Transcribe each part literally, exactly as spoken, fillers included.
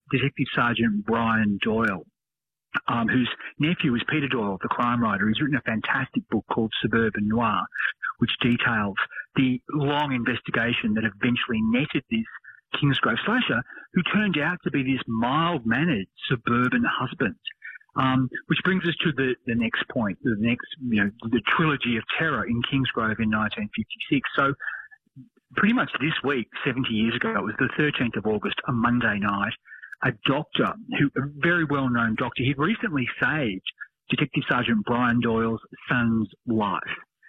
Detective Sergeant Brian Doyle, um, whose nephew is Peter Doyle, the crime writer. He's written a fantastic book called Suburban Noir, which details the long investigation that eventually netted this Kingsgrove slasher, who turned out to be this mild-mannered suburban husband. Um, which brings us to the, the next point, the next, you know, the trilogy of terror in Kingsgrove in nineteen fifty-six. So pretty much this week, seventy years ago, it was the thirteenth of August, a Monday night, a doctor, who a very well-known doctor, he'd recently saved Detective Sergeant Brian Doyle's son's life.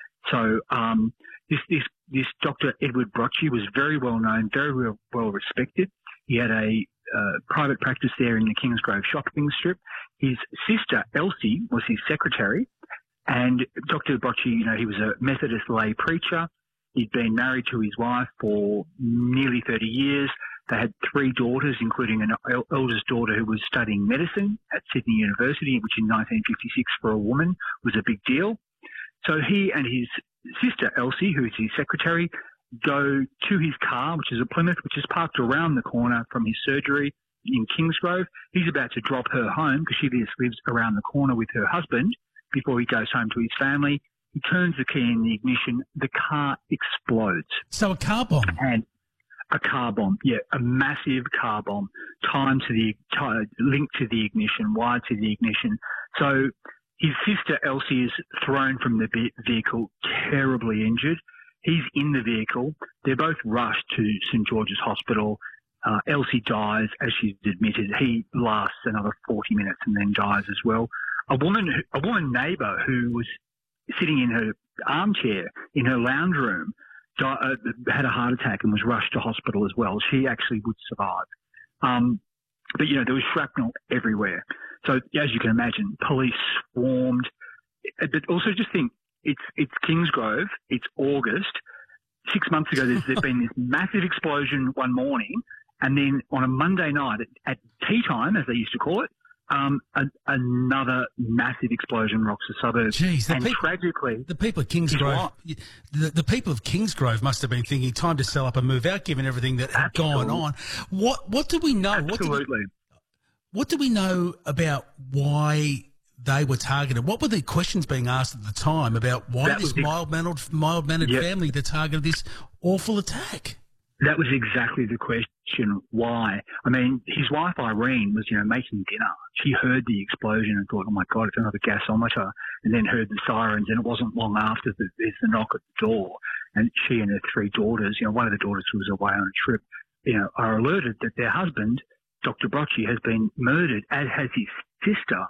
So um, this, this, this Doctor Edward Brocci was very well-known, very well, well-respected. He had a uh, private practice there in the Kingsgrove shopping strip. His sister, Elsie, was his secretary. And Doctor Brocci, you know, he was a Methodist lay preacher. He'd been married to his wife for nearly thirty years. They had three daughters, including an eldest daughter who was studying medicine at Sydney University, which in nineteen fifty-six for a woman was a big deal. So he and his sister, Elsie, who is his secretary, go to his car, which is a Plymouth, which is parked around the corner from his surgery in Kingsgrove. He's about to drop her home because she lives around the corner with her husband before he goes home to his family. He turns the key in the ignition. The car explodes. So a car bomb? And a car bomb, yeah, a massive car bomb timed to the, t- linked to the ignition, wired to the ignition. So his sister, Elsie, is thrown from the vehicle, terribly injured. He's in the vehicle. They're both rushed to St George's Hospital. Uh, Elsie dies, as she's admitted. He lasts another forty minutes and then dies as well. A woman, a woman neighbour who was sitting in her armchair in her lounge room di- uh, had a heart attack and was rushed to hospital as well. She actually would survive. Um, but, you know, there was shrapnel everywhere. So, as you can imagine, police swarmed. But also just think, It's it's Kingsgrove. It's August. Six months ago, there's, there's been this massive explosion one morning, and then on a Monday night at, at tea time, as they used to call it, um, a, another massive explosion rocks the suburb. Jeez, the and people, tragically, the people of Kingsgrove, the, the people of Kingsgrove must have been thinking, time to sell up and move out, given everything that had Absolutely. gone on. What what do we know? Absolutely. What do we, what do we know about why they were targeted? What were the questions being asked at the time about why That this was mild-mannered, mild-mannered Yep. family that targeted this awful attack? That was exactly the question. Why? I mean, his wife Irene was, you know, making dinner. She heard the explosion and thought, "Oh my God, it's another gasometer," and then heard the sirens. And it wasn't long after that there's the knock at the door, and she and her three daughters, you know, one of the daughters who was away on a trip, you know, are alerted that their husband, Doctor Brocci, has been murdered, as has his sister.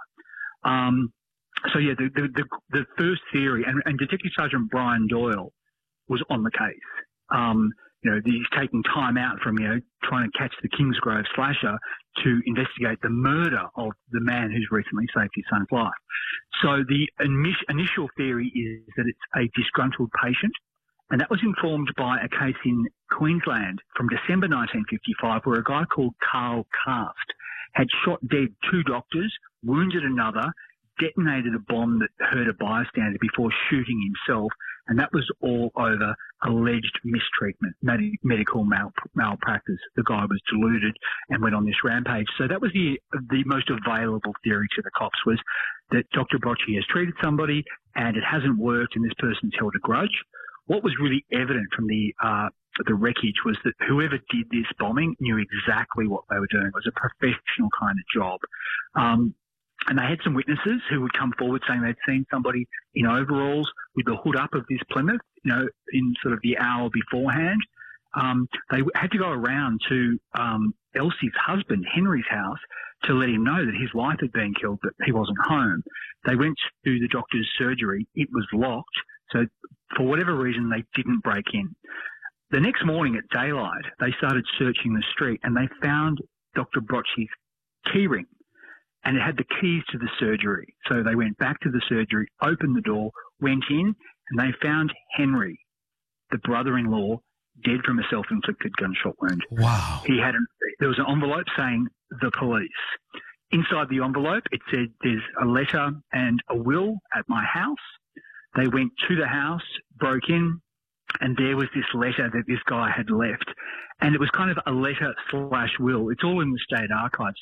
Um, so yeah, the, the, the, the first theory, and, and Detective Sergeant Brian Doyle was on the case. Um, you know, he's taking time out from, you know, trying to catch the Kingsgrove slasher to investigate the murder of the man who's recently saved his son's life. So the init- initial theory is that it's a disgruntled patient, and that was informed by a case in Queensland from December nineteen fifty-five where a guy called Carl Cast had shot dead two doctors, wounded another, detonated a bomb that hurt a bystander before shooting himself, and that was all over alleged mistreatment, med- medical mal- malpractice. The guy was deluded and went on this rampage. So that was the the most available theory to the cops, was that Doctor Brocci has treated somebody and it hasn't worked and this person's held a grudge. What was really evident from the uh, the wreckage was that whoever did this bombing knew exactly what they were doing. It was a professional kind of job. Um, And they had some witnesses who would come forward saying they'd seen somebody in overalls with the hood up of this Plymouth, you know, in sort of the hour beforehand. Um, they had to go around to um, Elsie's husband, Henry's house, to let him know that his wife had been killed, but he wasn't home. They went to the doctor's surgery. It was locked. So for whatever reason, they didn't break in. The next morning at daylight, they started searching the street and they found Doctor Brocci's keyring. And it had the keys to the surgery. So they went back to the surgery, opened the door, went in, and they found Henry, the brother-in-law, dead from a self-inflicted gunshot wound. Wow. He had a, there was an envelope saying the police. Inside the envelope, it said there's a letter and a will at my house. They went to the house, broke in, and there was this letter that this guy had left. And it was kind of a letter slash will. It's all in the state archives.